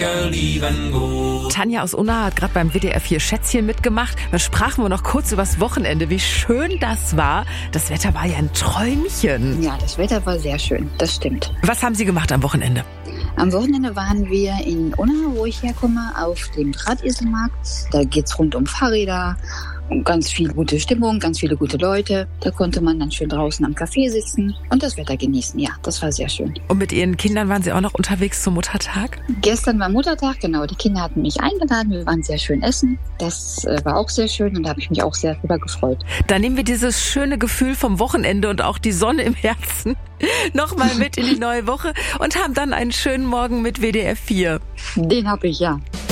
lieben gut. Tanja aus Unna hat gerade beim WDR 4 Schätzchen mitgemacht. Da sprachen wir noch kurz über das Wochenende, wie schön das war. Das Wetter war ja ein Träumchen. Ja, das Wetter war sehr schön, das stimmt. Was haben Sie gemacht am Wochenende? Am Wochenende waren wir in Unna, wo ich herkomme, auf dem Drahtesselmarkt. Da geht's rund um Fahrräder. Ganz viel gute Stimmung, ganz viele gute Leute. Da konnte man dann schön draußen am Café sitzen und das Wetter genießen. Ja, das war sehr schön. Und mit Ihren Kindern waren Sie auch noch unterwegs zum Muttertag? Gestern war Muttertag, genau. Die Kinder hatten mich eingeladen. Wir waren sehr schön essen. Das war auch sehr schön und da habe ich mich auch sehr drüber gefreut. Da nehmen wir dieses schöne Gefühl vom Wochenende und auch die Sonne im Herzen nochmal mit in die neue Woche und haben dann einen schönen Morgen mit WDR 4. Den habe ich, ja.